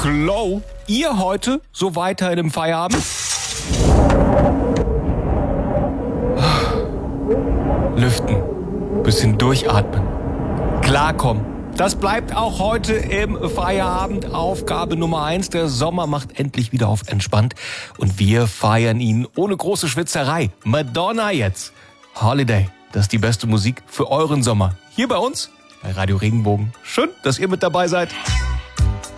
Glow. Ihr heute so weiter im Feierabend? Lüften, bisschen durchatmen, klarkommen. Das bleibt auch heute im Feierabend Aufgabe Nummer 1. Der Sommer macht endlich wieder auf entspannt und wir feiern ihn ohne große Schwitzerei. Madonna jetzt. Holiday, das ist die beste Musik für euren Sommer. Hier bei uns, bei Radio Regenbogen. Schön, dass ihr mit dabei seid.